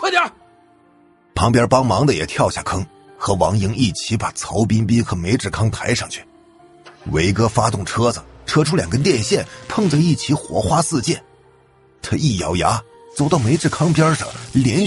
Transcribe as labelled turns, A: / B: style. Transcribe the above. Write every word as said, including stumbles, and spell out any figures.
A: 快点！
B: 旁边帮忙的也跳下坑，和王莹一起把曹彬彬和梅志康抬上去。维哥发动车子，扯出两根电线，碰在一起，火花四溅。他一咬牙，走到梅志康边上，连续